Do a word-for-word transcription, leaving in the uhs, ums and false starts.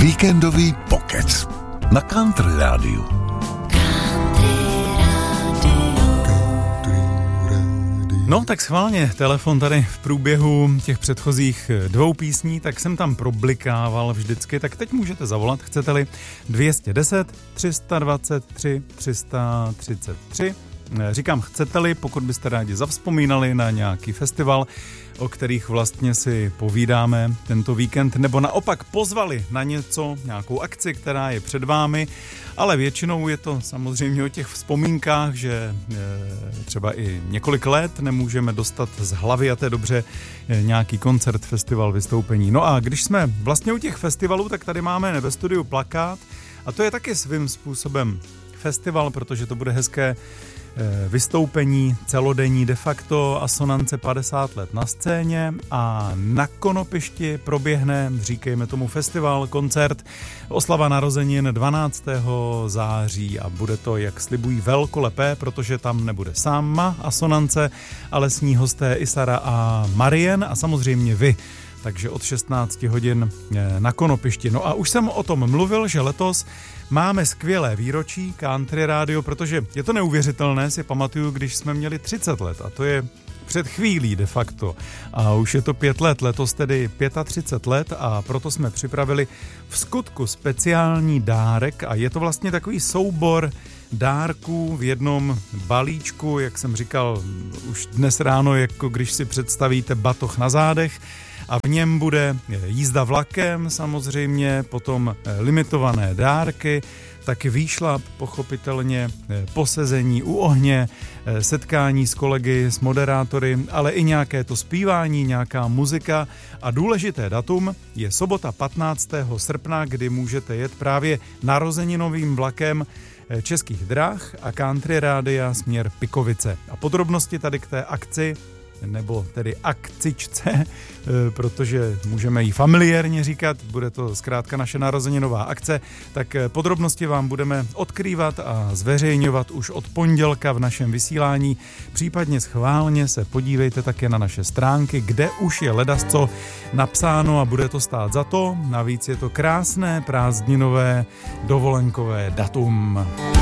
Víkendový pokec na Country Rádiu. No tak schválně, telefon tady v průběhu těch předchozích dvou písní, tak jsem tam problikával vždycky, tak teď můžete zavolat, chcete-li dva jedna nula, tři dva tři, tři tři tři. Říkám chcete-li, pokud byste rádi zavzpomínali na nějaký festival, o kterých vlastně si povídáme tento víkend, nebo naopak pozvali na něco, nějakou akci, která je před vámi, ale většinou je to samozřejmě o těch vzpomínkách, že třeba i několik let nemůžeme dostat z hlavy, a to je dobře, nějaký koncert, festival, vystoupení. No a když jsme vlastně u těch festivalů, tak tady máme ve studiu plakát a to je taky svým způsobem festival, protože to bude hezké vystoupení celodenní de facto, Asonance padesát let na scéně a na Konopišti proběhne, říkejme tomu festival, koncert, oslava narozenin dvanáctého září a bude to, jak slibují, velkolepé, protože tam nebude sama Asonance, ale s ní hosté Isara a Marien a samozřejmě vy. Takže od šestnáct hodin na Konopišti. No a už jsem o tom mluvil, že letos máme skvělé výročí Country Radio, protože je to neuvěřitelné, si pamatuju, když jsme měli třicet let a to je před chvílí de facto. A už je to pět let, letos tedy třicet pět let a proto jsme připravili v skutku speciální dárek a je to vlastně takový soubor dárků v jednom balíčku, jak jsem říkal už dnes ráno, jako když si představíte batoh na zádech, a v něm bude jízda vlakem samozřejmě, potom limitované dárky, taky výšlap, pochopitelně posezení u ohně, setkání s kolegy, s moderátory, ale i nějaké to zpívání, nějaká muzika a důležité datum je sobota patnáctého srpna, kdy můžete jet právě narozeninovým vlakem Českých drah a Country Rádia směr Pikovice. A podrobnosti tady k té akci, nebo tedy akcičce, protože můžeme jí familiérně říkat, bude to zkrátka naše narozeninová akce, tak podrobnosti vám budeme odkrývat a zveřejňovat už od pondělka v našem vysílání. Případně schválně se podívejte také na naše stránky, kde už je ledasco napsáno a bude to stát za to. Navíc je to krásné prázdninové dovolenkové datum.